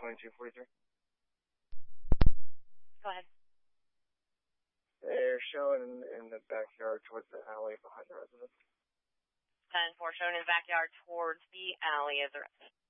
2243. Go ahead. They're showing in the backyard towards the alley behind the residence. 10-4 showing in the backyard towards the alley of the residence.